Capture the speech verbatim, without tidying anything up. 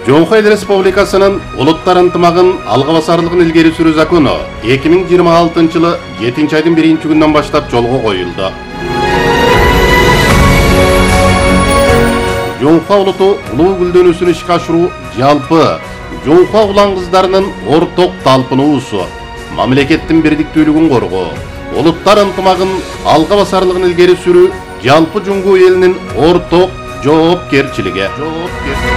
Жоңхо Эл Республикасынын улуттар ынтымагын алга басарлыгын илгери сүрүү закону эки миң жыйырма алтынчы жылы жетинчи айдын биринчи күнүнөн баштап жолго коюлду. Жоңхо улуту улуу гүлдөнүүсүн ишке ашыруу жалпы жоңхо улан кыздарынын орток талпынуусу, мамлекеттин бирдиктүүлүгүн коргоо, улуттар ынтымагын алга басарлыгын илгери сүрүү жалпы Жоңхо элинин орток жоопкерчилиги.